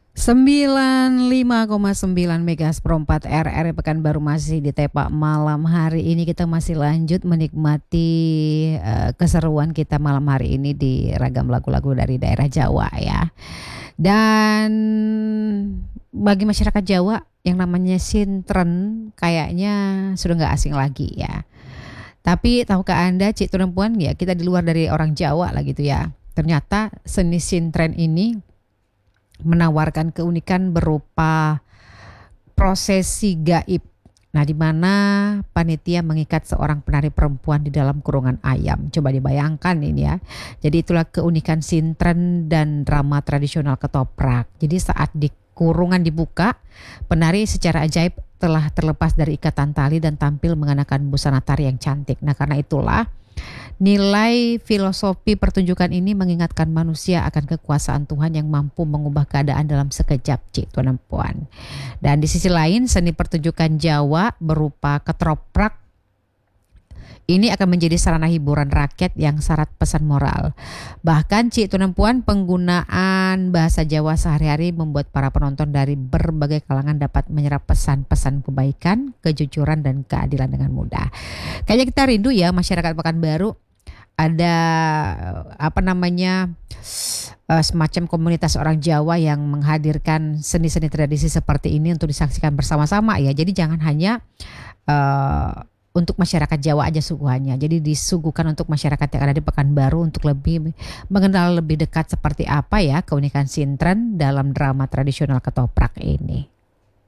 95,9 Megas per 4 RRI Pekanbaru masih di Tepak malam hari ini. Kita masih lanjut menikmati keseruan kita malam hari ini di ragam lagu-lagu dari daerah Jawa ya. Dan bagi masyarakat Jawa yang namanya sintren kayaknya sudah nggak asing lagi ya. Tapi tahukah Anda, Cik Perempuan, ya kita di luar dari orang Jawa lah gitu ya. Ternyata seni sintren ini menawarkan keunikan berupa prosesi gaib. Nah, di mana panitia mengikat seorang penari perempuan di dalam kurungan ayam. Coba dibayangkan ini ya. Jadi itulah keunikan sintren dan drama tradisional ketoprak. Jadi saat di kurungan dibuka, penari secara ajaib telah terlepas dari ikatan tali dan tampil mengenakan busana tari yang cantik. Nah, karena itulah nilai filosofi pertunjukan ini mengingatkan manusia akan kekuasaan Tuhan yang mampu mengubah keadaan dalam sekejap, Cik Tuan dan Puan. Dan di sisi lain, seni pertunjukan Jawa berupa ketoprak ini akan menjadi sarana hiburan rakyat yang syarat pesan moral. Bahkan Cik Tuan dan Puan, penggunaan bahasa Jawa sehari-hari membuat para penonton dari berbagai kalangan dapat menyerap pesan-pesan kebaikan, kejujuran dan keadilan dengan mudah. Kayaknya kita rindu ya masyarakat Pekanbaru ada semacam komunitas orang Jawa yang menghadirkan seni-seni tradisi seperti ini untuk disaksikan bersama-sama ya. Jadi jangan hanya untuk masyarakat Jawa aja suguhannya. Jadi disuguhkan untuk masyarakat yang ada di Pekanbaru untuk lebih mengenal lebih dekat seperti apa ya keunikan sintren dalam drama tradisional ketoprak ini.